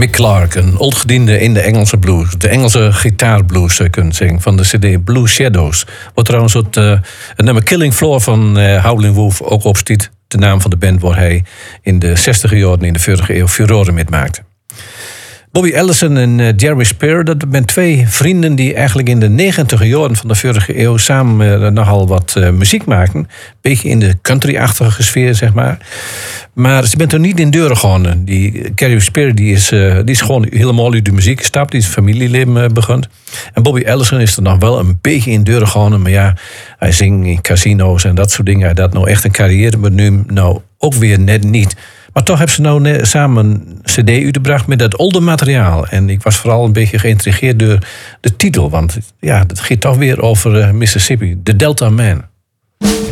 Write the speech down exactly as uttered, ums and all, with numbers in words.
Mick Clark, een oudgediende in de Engelse blues. De Engelse gitaarblues, zou je kunnen zeggen. Van de cd Blue Shadows. Wat trouwens het, uh, het nummer Killing Floor van uh, Howlin' Wolf ook opstiet. De naam van de band waar hij in de zestiger jaren in de vorige eeuw furoren mee maakte. Bobby Ellison en uh, Jerry Spear, dat zijn twee vrienden die eigenlijk in de negentiger jaren van de vorige eeuw samen uh, nogal wat uh, muziek maken. Een beetje in de country-achtige sfeer, zeg maar. Maar ze bent er niet in deuren gaan. Die Jerry Spear die is, uh, die is gewoon helemaal uit de muziek gestapt. Die is familieleven uh, begonnen. En Bobby Ellison is er nog wel een beetje in deuren gaan. Maar ja, hij zingt in casino's en dat soort dingen. Hij had nou echt een carrière, maar nu nou ook weer net niet. Maar toch hebben ze nou net samen een cd uitgebracht met dat oude materiaal. En ik was vooral een beetje geïntrigeerd door de titel. Want ja, het gaat toch weer over uh, Mississippi. The Delta Man.